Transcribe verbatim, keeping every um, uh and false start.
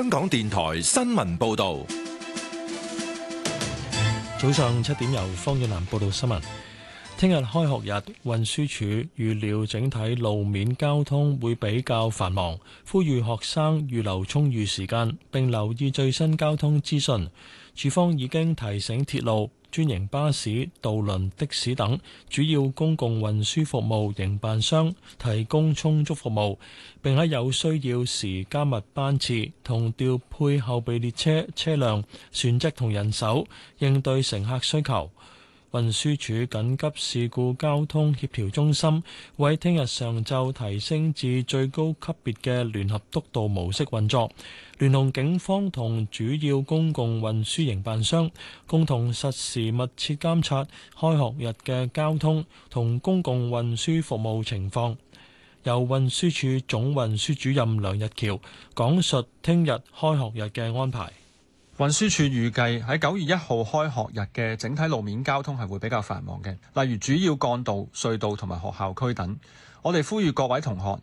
香港電台新聞報道。 早上七點由方遠南報道新聞。聽日開學日，運輸署預料整體路面交通會比較繁忙，呼籲學生預留充裕時間，並留意最新交通資訊。署方已經提醒鐵路、專營巴士、渡輪、的士等主要公共運輸服務營辦商提供充足服務，並喺有需要時加密班次同調配後備列車車輛、船隻同人手，應對乘客需求。運輸署緊急事故交通協調中心為聽日上晝提升至最高級別嘅聯合督導模式運作，聯同警方同主要公共運輸營辦商共同實時密切監察開學日嘅交通同公共運輸服務情況。由運輸署總運輸主任梁日橋講述聽日開學日嘅安排。 運輸署預計喺九月一號開學日嘅整體路面交通係會比較繁忙嘅，例如主要幹道、隧道同埋學校區等。我哋呼籲各位同學